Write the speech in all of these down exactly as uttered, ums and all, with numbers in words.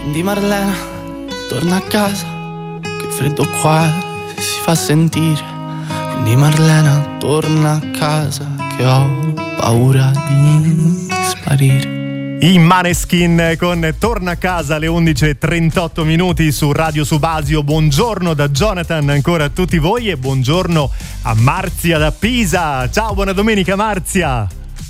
Quindi Marlena, torna a casa, che freddo qua si fa sentire. Quindi Marlena, torna a casa, che ho paura di sparire. I Maneskin con Torna a casa alle undici e trentotto minuti su Radio Subasio. Buongiorno da Jonathan ancora a tutti voi e buongiorno a Marzia da Pisa. Ciao, buona domenica Marzia.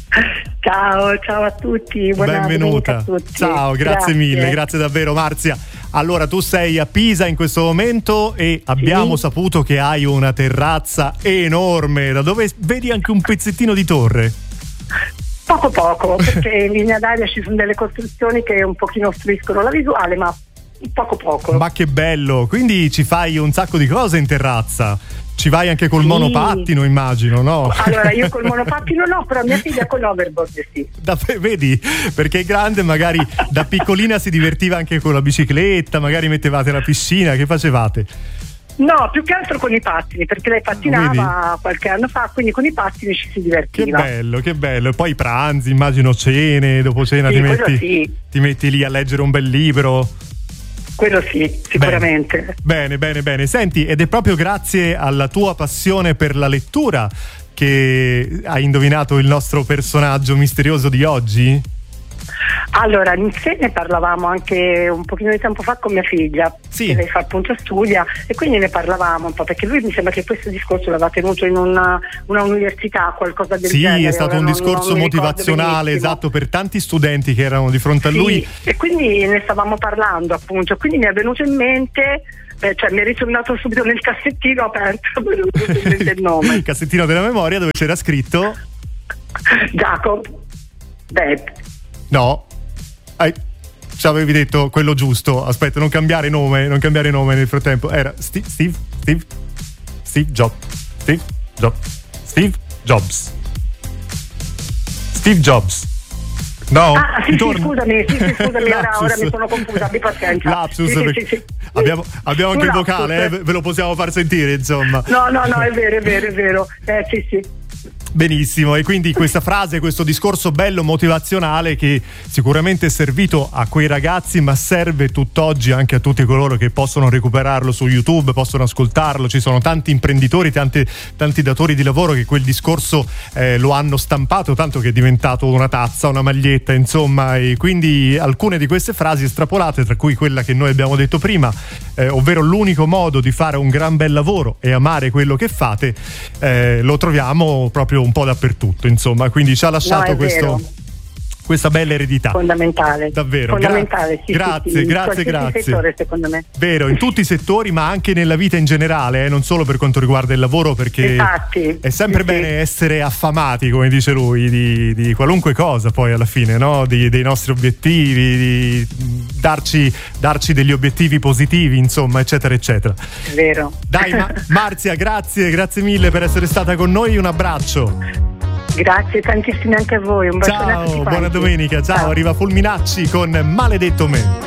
Ciao, ciao a tutti, buona benvenuta a tutti. Ciao, grazie, grazie mille, grazie davvero Marzia. Allora, tu sei a Pisa in questo momento e abbiamo sì. saputo che hai una terrazza enorme, da dove vedi anche un pezzettino di torre. Poco poco, perché in linea d'aria ci sono delle costruzioni che un pochino ostruiscono la visuale, ma poco poco. Ma che bello, quindi ci fai un sacco di cose in terrazza. Ci vai anche col sì. monopattino, immagino, no? Allora, io col monopattino no, però mia figlia con l'overboard sì. Da, vedi? Perché è grande, magari da piccolina si divertiva anche con la bicicletta, magari mettevate la piscina, che facevate? No, più che altro con i pattini, perché lei pattinava Vedi? qualche anno fa, quindi con i pattini ci si divertiva. Che bello, che bello. E poi pranzi, immagino cene, dopo cena sì, ti, metti, sì. ti metti lì a leggere un bel libro. Quello sì, sicuramente. Bene, bene, bene. Senti, ed è proprio grazie alla tua passione per la lettura che hai indovinato il nostro personaggio misterioso di oggi? Allora, insieme ne parlavamo anche un pochino di tempo fa con mia figlia, sì. che lei fa appunto studia, e quindi ne parlavamo un po', perché lui mi sembra che questo discorso l'aveva tenuto in una, una università, qualcosa del sì, genere. Sì, è stato un non, discorso non motivazionale, esatto, per tanti studenti che erano di fronte a lui. Sì, e quindi ne stavamo parlando appunto, quindi mi è venuto in mente... Eh, cioè mi è ritornato subito nel cassettino aperto il nome. Il cassettino della memoria dove c'era scritto Jacob Beb. No, hai, ci avevi detto quello giusto. Aspetta, non cambiare nome, non cambiare nome nel frattempo. Era Steve, Steve, Steve, Steve Jobs, Steve Jobs, Steve Jobs, Steve Jobs. No, ah, sì, sì, scusami, sì, sì, scusami, ora, ora mi sono confusa, abbi pazienza. Lapsus, sì, sì, sì, abbiamo, abbiamo anche il vocale, eh, ve lo possiamo far sentire, insomma. No, no, no, è vero, è vero, è vero. Eh, sì, sì. Benissimo, e quindi questa frase, questo discorso bello motivazionale che sicuramente è servito a quei ragazzi, ma serve tutt'oggi anche a tutti coloro che possono recuperarlo su YouTube, possono ascoltarlo. Ci sono tanti imprenditori, tanti, tanti datori di lavoro che quel discorso eh, lo hanno stampato, tanto che è diventato una tazza, una maglietta, insomma, e quindi alcune di queste frasi estrapolate, tra cui quella che noi abbiamo detto prima, eh, ovvero l'unico modo di fare un gran bel lavoro è amare quello che fate, eh, lo troviamo proprio un po' dappertutto, insomma, quindi ci ha lasciato no, questo, questa bella eredità fondamentale, davvero fondamentale, Gra- sì, grazie, sì, sì. grazie, grazie. Settore, secondo me. Vero, in tutti i settori, ma anche nella vita in generale, eh, non solo per quanto riguarda il lavoro, perché Infatti, è sempre sì, bene sì. essere affamati, come dice lui, di, di qualunque cosa, poi alla fine, no? Di, dei nostri obiettivi, di darci, darci degli obiettivi positivi, insomma, eccetera, eccetera. Vero. Dai, Ma- Marzia, grazie, grazie mille per essere stata con noi, un abbraccio. Grazie tantissime anche a voi, un bacione a tutti ciao, quanti. buona domenica, ciao, ciao. Arriva Fulminacci con Maledetto Me.